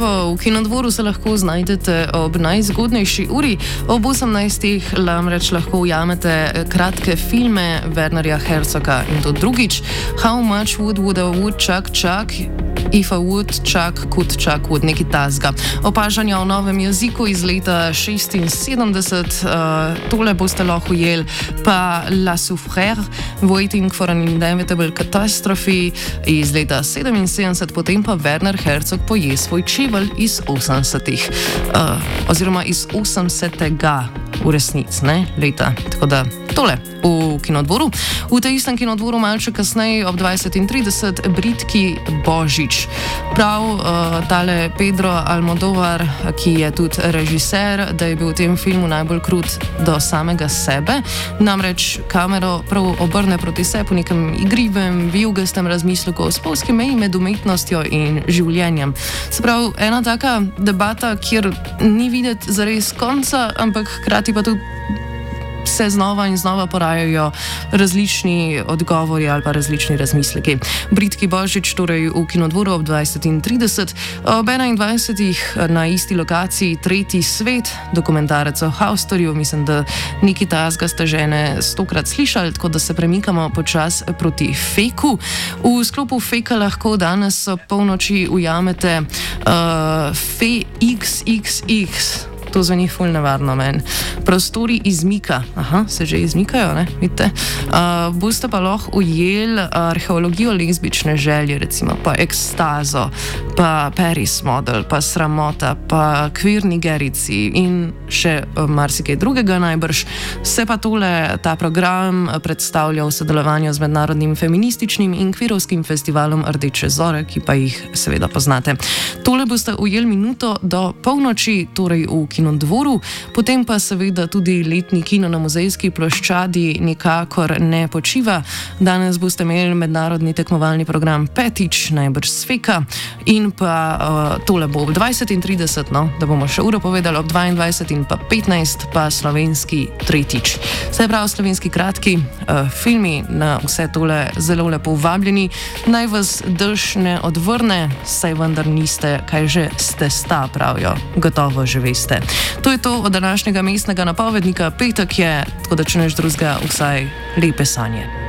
Zdravo, v Kinodvoru se lahko znajdete ob najzgodnejši uri. Ob 18. namreč lahko ujamete kratke filme Wernerja Herzoga in to drugič. How much would a woodchuck chuck if a woodchuck could chuck wood, nekaj tasga. Opažanja o novem jeziku iz leta 76, tole boste lahko ujeli, pa La Souffrère, Waiting for an Inevitable Catastrophe iz leta 77, potem pa Werner Herzog poje svoj čevelj iz 80-ih, oziroma iz 80-ga v resnici, ne, leta. Tako da tole v Kinodvoru. V tej istem Kinodvoru malce kasneje ob 20:30 Britki Božič. Prav tale Pedro Almodóvar, ki je tudi režiser, da je bil v tem filmu najbolj krut do samega sebe. Namreč kamero prav obrne proti sebi po nekem igrivem, vijugastem razmisleku o spolski meji med umetnostjo in življenjem. Se pravi, ena taka debata, kjer ni videti zares konca, ampak hkrati pa tudi se znova in znova porajajo različni odgovori ali pa različni razmisleki. Britki Božič, torej v Kinodvoru ob 20:30, ob 21. na isti lokaciji Tretji svet, dokumentarec o Haustorju, mislim, da nekaj tasga ste že 100-krat slišali, tako da se premikamo počas proti Feku. V sklopu Feka lahko danes ob polnoči ujamete Fe XXX. To zveni ful nevarno meni. Prostori izmika. Aha, se že izmikajo, ne? Vidite? Boste pa lahko ujeli arheologijo lezbične želje, recimo, pa ekstazo, pa Paris model, pa sramota, pa queer nigerici in še marsikaj drugega najbrž. Se pa ta program predstavlja v sodelovanju z Mednarodnim feminističnim in kvirovskim festivalom Rdeče zore, ki pa jih seveda poznate. Tole boste ujeli minuto do polnoči, torej v Kinodvoru, potem pa seveda tudi letni kino na Muzejski ploščadi nikakor ne počiva. Danes boste imeli mednarodni tekmovalni program petič, najbrž s Feka, in pa tole bo ob 20:30, no, da bomo še uro povedali, ob 22 in pa 15 pa slovenski tretjič. Se pravi, slovenski kratki filmi, na vse tole zelo lepo vabljeni. Naj vas dež ne odvrne, saj vendar niste, kaj že ste sta, pravijo. Gotovo že veste. To je to od današnjega mestnega napovednika. Petek je, tako da če neš drugega, vsaj lepe sanje.